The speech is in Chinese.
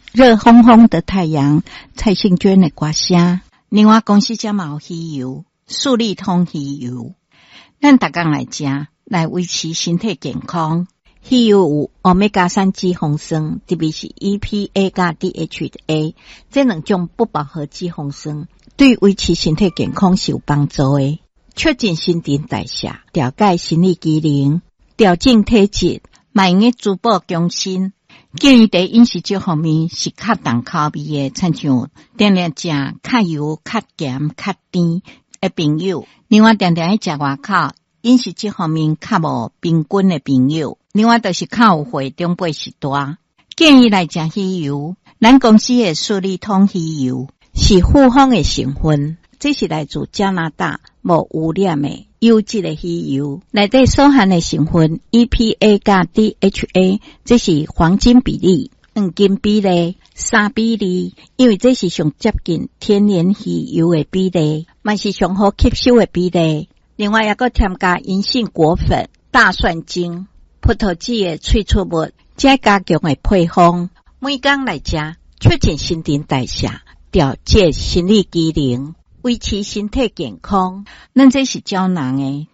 热烘烘的太阳，蔡幸娟的歌声。另外公司才嘛有鱼油，素利通鱼油，咱逐工来食，来维持身体健康。鱼油有 Omega-3 脂肪酸，特别是 EPA 加 DHA， 这两种不饱和脂肪酸对维持身体健康是有帮助的，促进新陈代谢，调节生理机能，调整体质，嘛用的滋补强身。建议在饮食这方面是较重口味的，亲像定定食较油、较咸、较甜的朋友。另外定定去食外口，饮食这方面较无平均的朋友。另外就是较有血中背时大，建议来食鱼油。咱公司的素利通鱼油是复方的成分，这是来自加拿大无污染的优质的鱼油，内底所含的成分 EPA 加 DHA， 这是黄金比例、黄金比例、3比例，因为这是上接近天然鱼油的比例，嘛是上好吸收的比例。另外还佫添加银杏果粉、大蒜精、葡萄籽的萃取物，再加强的配方。每天来食，促进新陈代谢，调节生理机能，维持身体健康。咱这是胶囊的，